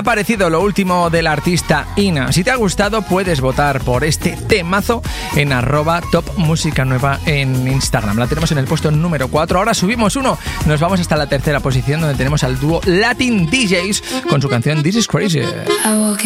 ha parecido lo último del artista Ina? Si te ha gustado, puedes votar por este temazo en @topmusicanueva en Instagram. La tenemos en el puesto número 4. Ahora subimos uno. Nos vamos hasta la tercera posición, donde tenemos al dúo Latin DJs con su canción This Is Crazy.